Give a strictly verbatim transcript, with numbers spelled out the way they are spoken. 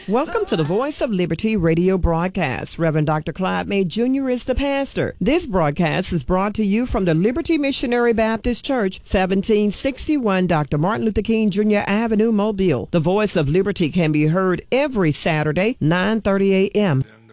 Welcome to the Voice of Liberty radio broadcast. Reverend Doctor Clyde May Junior is the pastor. This broadcast is brought to you from the Liberty Missionary Baptist Church, seventeen sixty-one Doctor Martin Luther King Junior Avenue, Mobile. The Voice of Liberty can be heard every Saturday, nine thirty a.m.